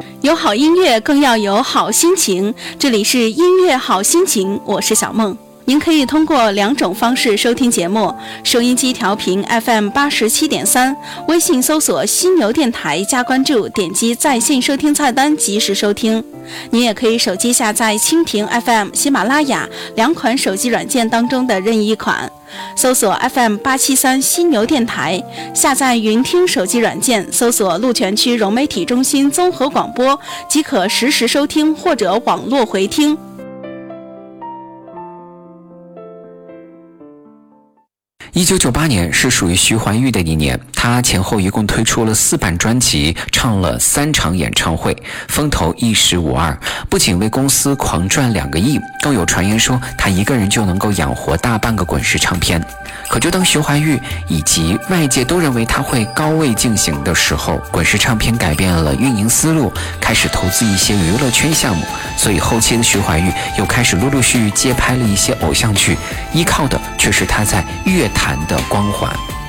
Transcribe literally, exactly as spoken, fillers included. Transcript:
有好音乐更要有好心情，这里是音乐好心情，我是小梦。您可以通过两种方式收听节目：收音机调频 F M 八十七点三，微信搜索犀牛电台加关注，点击在线收听菜单及时收听。您也可以手机下载蜻蜓 F M、喜马拉雅两款手机软件当中的任意一款，搜索 F M 八七三犀牛电台，下载云听手机软件，搜索鹿泉区融媒体中心综合广播，即可实时收听或者网络回听。 一九九八年是属于徐怀钰的一年，她前后一共推出了四版专辑，唱了三场演唱会，风头一时无二，不仅为公司狂赚两个亿，更有传言说她一个人就能够养活大半个滚石唱片。可就当徐怀钰以及外界都认为她会高位进行的时候，滚石唱片改变了运营思路，开始投资一些娱乐圈项目，所以后期的徐怀钰又开始陆陆续续接拍了一些偶像剧，依靠的却是她在乐坛的光环。